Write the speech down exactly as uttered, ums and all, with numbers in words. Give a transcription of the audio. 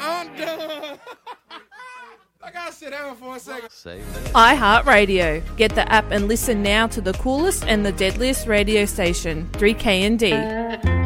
I'm done. I gotta sit down for a second. iHeartRadio. Get the app and listen now to the coolest and the deadliest radio station, three K N D.